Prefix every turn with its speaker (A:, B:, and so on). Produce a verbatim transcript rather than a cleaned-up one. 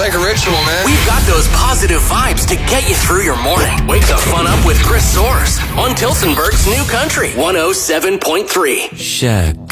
A: like a ritual, man.
B: We've got those positive vibes to get you through your morning. Wake the fun up with Chris Soares on Tilsonburg's New Country one oh seven point three.
C: Shag.